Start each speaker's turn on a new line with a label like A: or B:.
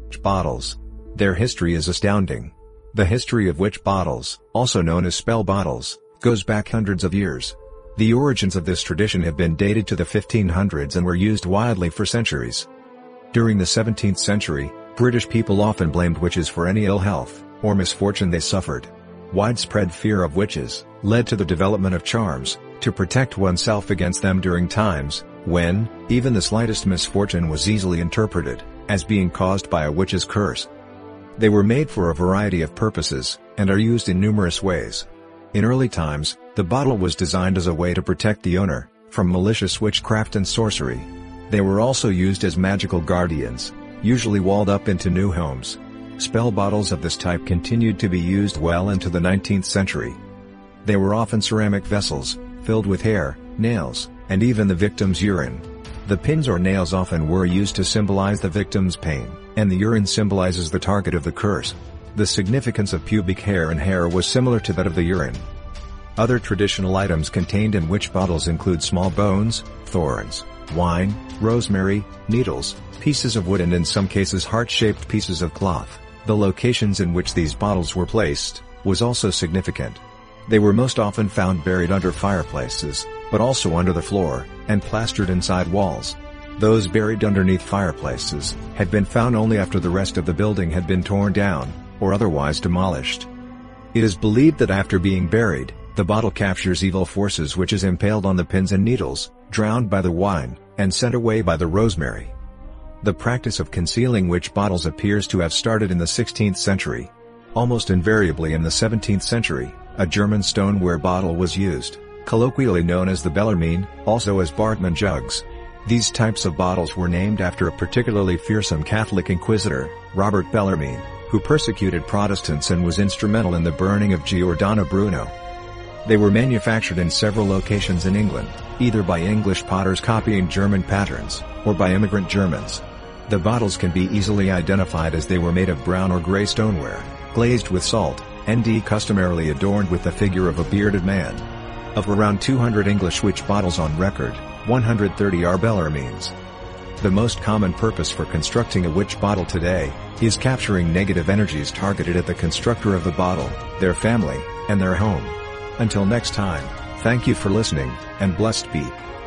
A: Bottles. Their history is astounding. The history of witch bottles, also known as spell bottles, goes back hundreds of years. The origins of this tradition have been dated to the 1500s and were used widely for centuries. During the 17th century, British people often blamed witches for any ill health or misfortune they suffered. Widespread fear of witches led to the development of charms to protect oneself against them during times when even the slightest misfortune was easily interpreted as being caused by a witch's curse. They were made for a variety of purposes and are used in numerous ways. In early times, the bottle was designed as a way to protect the owner from malicious witchcraft and sorcery. They were also used as magical guardians, usually walled up into new homes. Spell bottles of this type continued to be used well into the 19th century. They were often ceramic vessels, filled with hair, nails, and even the victim's urine. The pins or nails often were used to symbolize the victim's pain, and the urine symbolizes the target of the curse. The significance of pubic hair and hair was similar to that of the urine. Other traditional items contained in witch bottles include small bones, thorns, wine, rosemary, needles, pieces of wood and in some cases heart-shaped pieces of cloth. The locations in which these bottles were placed was also significant. They were most often found buried under fireplaces, but also under the floor, and plastered inside walls. Those buried underneath fireplaces had been found only after the rest of the building had been torn down, or otherwise demolished. It is believed that after being buried, the bottle captures evil forces which is impaled on the pins and needles, drowned by the wine, and sent away by the rosemary. The practice of concealing witch bottles appears to have started in the 16th century. Almost invariably in the 17th century, a German stoneware bottle was used, colloquially known as the Bellarmine, also as Bartman jugs. These types of bottles were named after a particularly fearsome Catholic inquisitor, Robert Bellarmine, who persecuted Protestants and was instrumental in the burning of Giordano Bruno. They were manufactured in several locations in England, either by English potters copying German patterns, or by immigrant Germans. The bottles can be easily identified as they were made of brown or gray stoneware, glazed with salt, and customarily adorned with the figure of a bearded man. Of around 200 English witch bottles on record, 130 are Bellarmines. The most common purpose for constructing a witch bottle today is capturing negative energies targeted at the constructor of the bottle, their family, and their home. Until next time, thank you for listening, and blessed be.